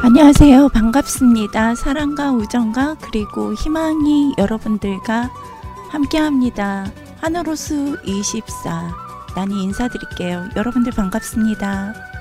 안녕하세요. 반갑습니다. 사랑과 우정과 그리고 희망이 여러분들과 함께합니다. 하늘호수 24 난이 인사드릴게요. 여러분들 반갑습니다.